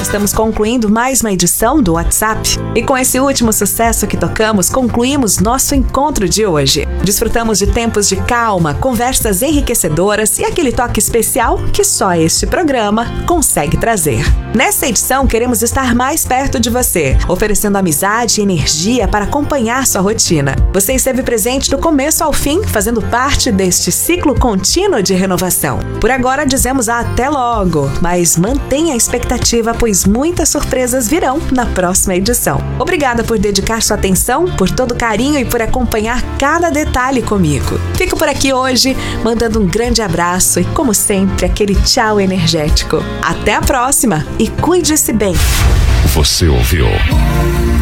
estamos concluindo mais uma edição do WhatsApp. E com esse último sucesso que tocamos, concluímos nosso encontro de hoje. Desfrutamos de tempos de calma, conversas enriquecedoras e aquele toque especial que só este programa consegue trazer. Nessa edição, queremos estar mais perto de você, oferecendo amizade e energia para acompanhar sua rotina. Você esteve presente do começo ao fim, fazendo parte deste ciclo contínuo de renovação. Por agora, dizemos até logo, mas mantenha a expectativa, pois muitas surpresas virão na próxima edição. Obrigada por dedicar sua atenção, por todo o carinho e por acompanhar cada detalhe comigo. Fico por aqui hoje, mandando um grande abraço e, como sempre, aquele tchau energético. Até a próxima e cuide-se bem. Você ouviu